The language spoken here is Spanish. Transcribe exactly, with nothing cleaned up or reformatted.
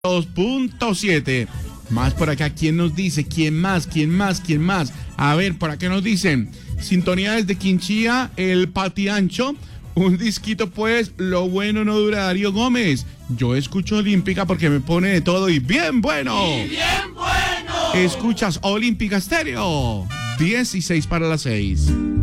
dos punto siete. Más por acá, ¿quién nos dice? ¿Quién más? ¿Quién más? ¿Quién más? A ver, por acá nos dicen, sintonía desde Quinchía, el Patiancho, un disquito pues, lo bueno no dura, Darío Gómez. Yo escucho Olímpica porque me pone de todo y bien bueno. ¡Y bien bueno! Escuchas Olímpica Estéreo, dieciséis para las seis.